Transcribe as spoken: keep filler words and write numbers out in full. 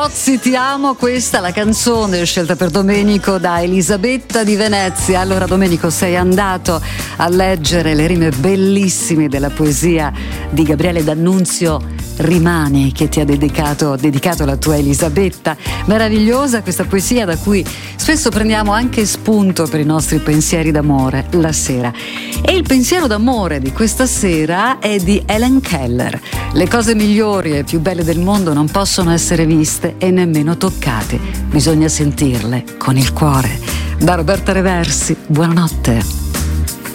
Tozzi ti amo, questa è la canzone scelta per Domenico da Elisabetta di Venezia. Allora Domenico, sei andato a leggere le rime bellissime della poesia di Gabriele D'Annunzio Rimani, che ti ha dedicato, dedicato la tua Elisabetta. Meravigliosa questa poesia da cui spesso prendiamo anche spunto per i nostri pensieri d'amore la sera. E il pensiero d'amore di questa sera è di Helen Keller. Le cose migliori e più belle del mondo non possono essere viste e nemmeno toccate, bisogna sentirle con il cuore. Da Roberta Reversi, buonanotte.